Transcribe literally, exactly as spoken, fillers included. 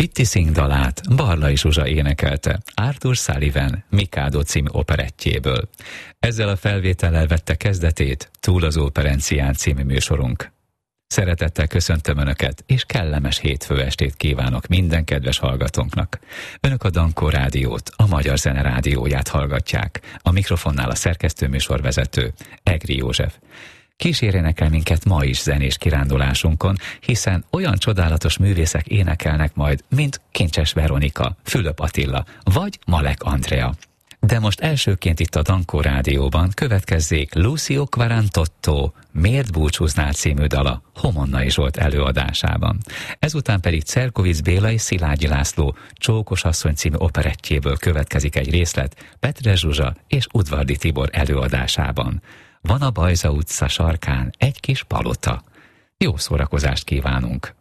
Pitti Singh dalát Barlai Zsuzsa énekelte Arthur Sullivan Mikado című operettjéből. Ezzel a felvétellel vette kezdetét Túl az Operencián című műsorunk. Szeretettel köszöntöm Önöket, és kellemes hétfő estét kívánok minden kedves hallgatónknak. Önök a Dankó Rádiót, a Magyar Zene Rádióját hallgatják. A mikrofonnál a szerkesztőműsorvezető, Egri József. Kísérjenek el minket ma is zenés kirándulásunkon, hiszen olyan csodálatos művészek énekelnek majd, mint Kincses Veronika, Fülöp Attila vagy Malek Andrea. De most elsőként itt a Dankó Rádióban következzék Lucio Quarantotto Miért búcsúznál című dala Homonnai Zsolt előadásában. Ezután pedig Cerkovics Béla és Szilágyi László Csókos asszony című operettjéből következik egy részlet Petre Zsuzsa és Udvardi Tibor előadásában. Van a Bajza utca sarkán egy kis palota. Jó szórakozást kívánunk!